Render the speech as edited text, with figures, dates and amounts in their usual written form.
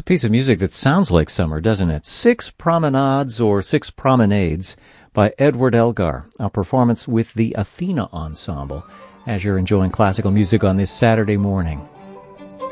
Piece of music that sounds like summer, doesn't it? Six Promenades or Six Promenades by Edward Elgar, a performance with the Athena Ensemble, as you're enjoying classical music on this Saturday morning.